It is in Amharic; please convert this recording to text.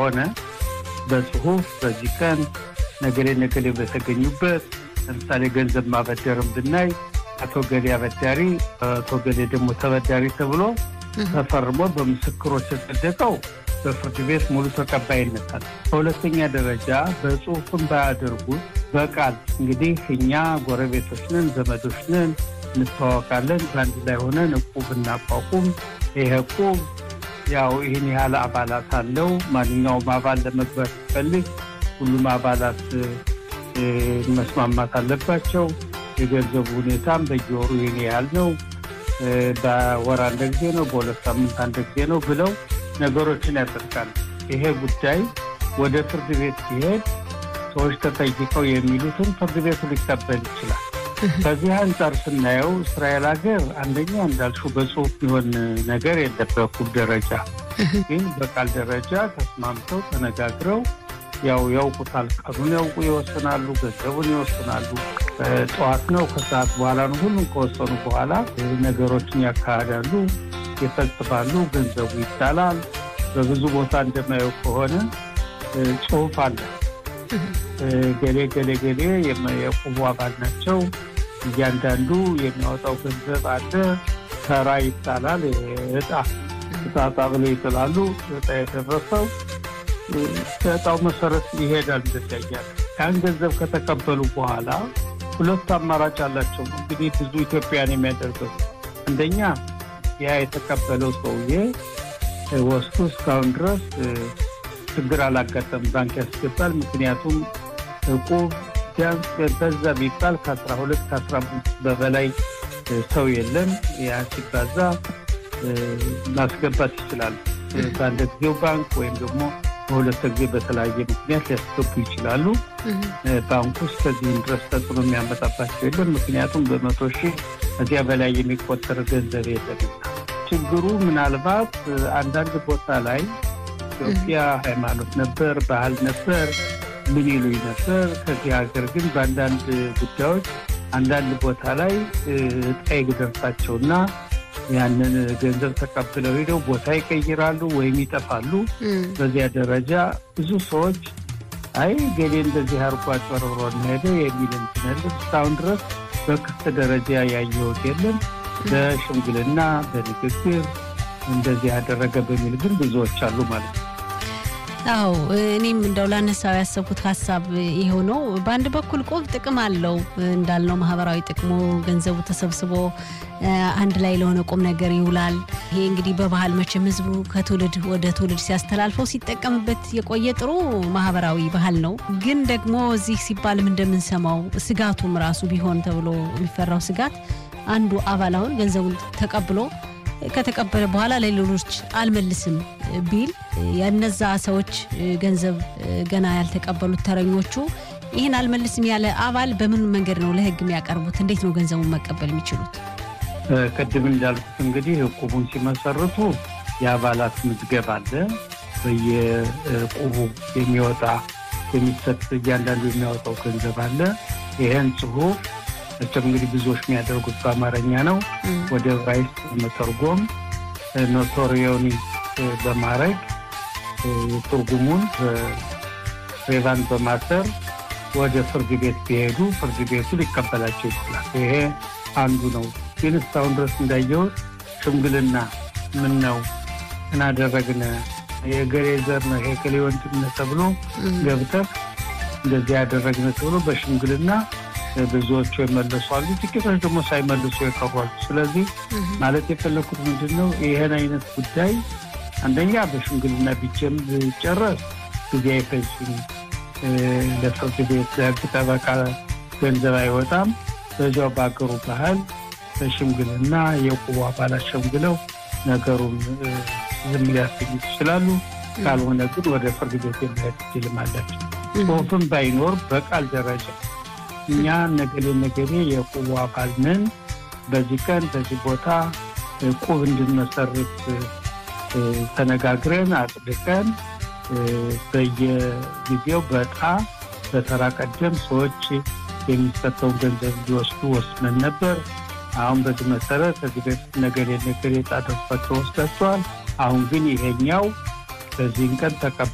ከሆነ በጽሁፍ በዚህ ቀን ነገሌ በተገኙበት ለምሳሌ ገንዘብ ማበደርም ብናይ አቶ ገሌ አበዳሪ አቶ ገሌ ደግሞ ተበዳሪ ተብሎ ተፈርሞ በምስክሮች ተጸደቀው በፍርድ ቤት ሙሉ ተቀባይነት አለ። በሁለተኛ ደረጃ በጽሁፍም ባያደርጉት በቃል እንግዲህ እኛ ጎረቤቶች ነን ዘመዶች ነን እንተዋወቃለን በአንድ ላይ ሆነን እቁብ እናቋቁም ይሄ እቁብ ያው ይሄን ያህል አባላት አለው ማንኛውም አባል ለመግባት ይፈልግ ሁሉም አባላት መስማማት አለባቸው የገንዘቡ ሁኔታም በየወሩ ይሄን ያህል ነው በወር አንድ ጊዜ ነው በሁለት ሳምንት አንድ ጊዜ ነው ብለው ነገሮችን ያጠቃል። ይሄ ጉዳይ ወደ ፍርድ ቤት ሲሄድ ሰዎች ተጠይቀው የሚሉትን ፍርድ ቤቱ ሊቀበል ይችላል። ከዚህ አንፃር ስናየው እስራኤል ሀገር አንደኛ እንዳልሽው በጽሁፍ ቢሆን ነገር የለበኩም ደረጃ ግን በቃል ደረጃ ተስማምተው ተነጋግረው ያውቁታል ቀኑን ይወስናሉ ገንዘቡን ይወስናሉ ጠዋት ነው ከሰዓት በኋላ ነው ሁሉም ከወሰኑ በኋላ ነገሮችን ያካሂዳሉ ይፈጽማሉ ገንዘቡ ይጣላል። በብዙ ቦታ እንደማየው ከሆነ ጽሁፍ አለ ገሌ የቁቡ አባል ናቸው እያንዳንዱ የሚያወጣው ገንዘብ አለ ተራ ይጣላል እጣ ብለው ይጥላሉ እጣ የተረፈው እጣው መሰረት ይሄዳል እንደዚያያል። ያን ገንዘብ ከተቀበሉ በኋላ ሁለት አማራጭ አላቸው እንግዲህ ብዙ ኢትዮጵያን የሚያደርገው አንደኛ ያ የተቀበለው ሰውዬ ወስዶ እስካሁን ድረስ ችግር አላጋጠም ባንክ ያስገባል ምክንያቱም እቁብ ቢያንስ በዛ ቢባል ከ12 ከ15 በበላይ ሰው የለም ያ ሲባዛ ማስገባት ይችላል በአንድ ጊዜው ባንክ ወይም ደግሞ በሁለት ጊዜ በተለያየ ምክንያት ሊያስገቡ ይችላሉ። ባንኩ ውስጥ ከዚህ ድረስ ተጽዕኖ የሚያመጣባቸው የለም ምክንያቱም በመቶ ሺህ ከዚያ በላይ የሚቆጠር ገንዘብ የለም። ችግሩ ምናልባት አንዳንድ ቦታ ላይ ኢትዮጵያ ሃይማኖት ነበር ባህል ነበር ምን ይሉኝ ነበር ከዚህ ሀገር ግን በአንዳንድ ጉዳዮች አንዳንድ ቦታ ላይ ጣይ ግደርታቸውና ያንን ገንዘብ ተቀብለው ሄደው ቦታ ይቀይራሉ ወይም ይጠፋሉ። በዚያ ደረጃ ብዙ ሰዎች አይ ገሌ እንደዚህ አርጓት ወረወረ ነው የሚል እንትን እስካሁን ድረስ በክስ ደረጃ ያየሁት የለም። በሽምግልና በንግግር እንደዚህ ያደረገ በሚል ግን ብዙዎች አሉ ማለት ነው። አዎ እኔም እንደው ላነሳው ያሰብኩት ሐሳብ ይሄው ነው። በአንድ በኩል ቆብ ጥቅም አለው እንዳልነው ማህበራዊ ጥቅሙ ገንዘቡ ተሰብስቦ አንድ ላይ ለሆነ ቆም ነገር ይውላል። ይሄ እንግዲህ በባህል መቼም ህዝቡ ከትውልድ ወደ ትውልድ ሲያስተላልፈው ሲጠቀምበት የቆየ ጥሩ ማህበራዊ ባህል ነው። ግን ደግሞ እዚህ ሲባልም እንደምንሰማው ስጋቱም ራሱ ቢሆን ተብሎ የሚፈራው ስጋት አንዱ አባላውን ገንዘቡን ተቀብሎ ከተቀበለ በኋላ ለሌሎች አልመልስም ቢል ያነዛ ሰዎች ገንዘብ ገና ያልተቀበሉት ተረኞቹ ይሄን አልመልስም ያለ አባል በምን መንገድ ነው ለህግ የሚያቀርቡት እንዴት ነው ገንዘቡን መቀበል የሚችሉት? ከድም እንዳልኩት እንግዲህ እቁቡን ሲመሰርቱ የአባላት ምዝገባ አለ በየቁቡ የሚወጣ የሚሰጥ እያንዳንዱ የሚያወጣው ገንዘብ አለ። ይሄን ጽሁፍ እንግዲህ ብዙዎች የሚያደርጉት በአማርኛ ነው ወደ ዕብራይስጥ መተርጎም ኖቶሪዮኒ በማድረግ ትርጉሙን ሬቫን በማሰር ወደ ፍርድ ቤት ቢሄዱ ፍርድ ቤቱ ሊቀበላቸው ይችላል። ይሄ አንዱ ነው። ግን እስካሁን ድረስ እንዳየሁት ሽምግልና ምን ነው እናደረግነ የገሌ ዘር ነው የገሌ ወንድም ተብሎ ገብተህ እንደዚህ ያደረግነ ተብሎ በሽምግልና ብዙዎች ይመለሳሉ ጥቂቶች ደግሞ ሳይመለሱ ይቀርባሉ። ስለዚህ ማለት የፈለኩት ምንድነው ይሄን አይነት ጉዳይ አንደኛ በሽምግልና ቢጨረስ ጊዜ አይፈጅም ለፍርድ ቤት ለግጠበቃ ገንዘብ አይወጣም። በዛው ባገሩ ባህል በሽምግልና የቁቡ አባላት ሸምግለው ነገሩን ዝም ሊያስገኙ ይችላሉ። ካልሆነ ግን ወደ ፍርድ ቤት የሚሄድ ይልማላቸው ጽሁፍም ባይኖር በቃል ደረጃ እኛ ነገሌ የቁቡ አባል ነን በዚህ ቀን በዚህ ቦታ ቁብ እንድንመሰርት ተነጋግረን አጥብቀን በየጊዜው በተራ ቀደም ሰዎች የሚሰጠው ገንዘብ እንዲወስዱ ወስነን ነበር። አሁን በዚህ መሰረት ከዚህ በፊት ነገሌ ጣደፋቸው ወስደዋል። አሁን ግን ይሄኛው በዚህ ቀን ተቀበሉ